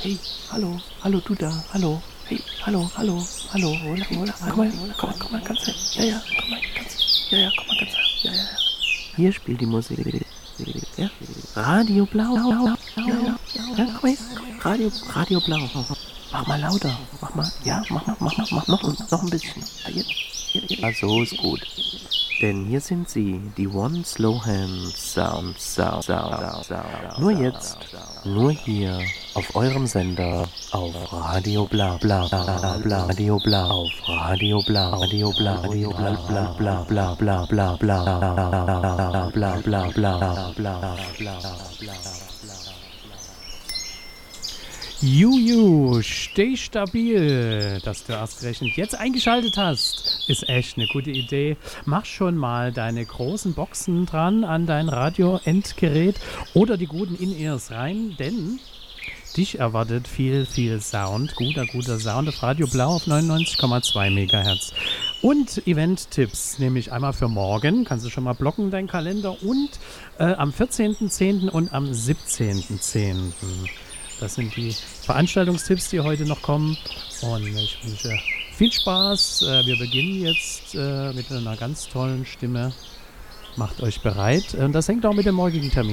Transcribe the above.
Hey, hallo, hallo, du da, hallo. Hey, hallo, hallo, hallo. Komm mal ganz her. Ja, komm mal ganz. Ja, komm mal ganz her. Ja. Hier spielt die Musik. Ja, Radio Blau. Ja, komm mal her. Radio Blau. Mach mal lauter. Mach mal, ja, mach noch ein bisschen. Ja, jetzt. Ja, so ist gut. Denn hier sind sie, die One Slow Hand Sound. Nur jetzt, nur hier, auf eurem Sender, auf Radio Bla Bla Bla Bla Radio Bla, auf Radio Bla, Radio Bla, Radio Bla Bla Bla Bla Bla Bla Bla Bla Bla Bla Bla Bla. Juju, steh stabil, dass du ausgerechnet jetzt eingeschaltet hast. Ist echt eine gute Idee. Mach schon mal deine großen Boxen dran an dein Radio-Endgerät oder die guten In-Ears rein, denn dich erwartet viel Sound, guter Sound auf Radio Blau auf 99,2 MHz. Und Event-Tipps, nämlich einmal für morgen, kannst du schon mal blocken, deinen Kalender, und am 14.10. und am 17.10. Das sind die Veranstaltungstipps, die heute noch kommen. Und ich wünsche viel Spaß. Wir beginnen jetzt mit einer ganz tollen Stimme. Macht euch bereit. Und das hängt auch mit dem morgigen Termin